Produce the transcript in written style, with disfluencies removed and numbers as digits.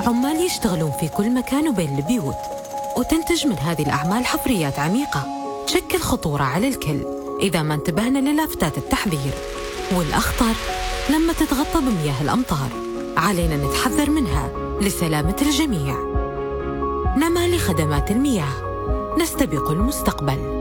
عمال يشتغلون في كل مكان وبين البيوت، وتنتج من هذه الأعمال حفريات عميقة تشكل خطورة على الكل إذا ما انتبهنا للافتات التحذير. والأخطر لما تتغطى بمياه الأمطار، علينا نتحذر منها لسلامة الجميع. نمال خدمات المياه، نستبق المستقبل.